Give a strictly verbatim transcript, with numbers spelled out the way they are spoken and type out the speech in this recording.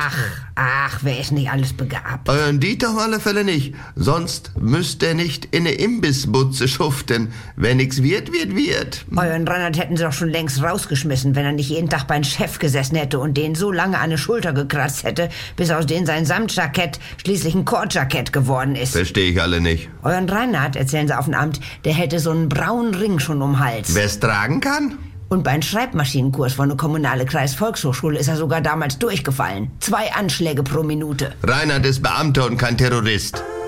Ach, ach, wer ist nicht alles begabt? Euren Dieter auf alle Fälle nicht. Sonst müsst ihr nicht in ne Imbissbutze schuften. Wenn nix wird, wird, wird. Euren Reinhard hätten sie doch schon längst rausgeschmissen, wenn er nicht jeden Tag beim Chef gesessen hätte und den so lange an die Schulter gekratzt hätte, bis aus dem sein Samtjackett schließlich ein Kordjackett geworden ist. Verstehe ich alle nicht. Euren Reinhard, erzählen sie auf dem Amt, der hätte so einen braunen Ring schon um den Hals. Wer's tragen kann? Und beim Schreibmaschinenkurs von der kommunale Kreisvolkshochschule ist er sogar damals durchgefallen. Zwei Anschläge pro Minute. Reinhard ist Beamter und kein Terrorist.